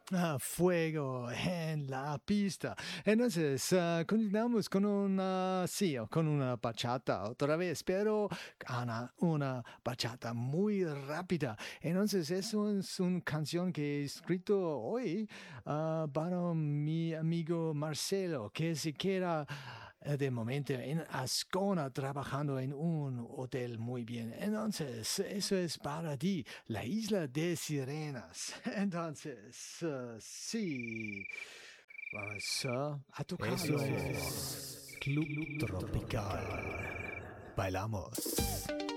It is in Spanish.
fuego en la pista. Entonces, continuamos con con una bachata otra vez, pero Ana, una bachata muy rápida. Entonces, eso es una canción que he escrito hoy para mi amigo Marcelo, que se queda de momento en Ascona trabajando en un hotel muy bien. Entonces, eso es para ti, la isla de Sirenas. Entonces, sí, vamos a tocarlo. Eso es Club Tropical. Bailamos.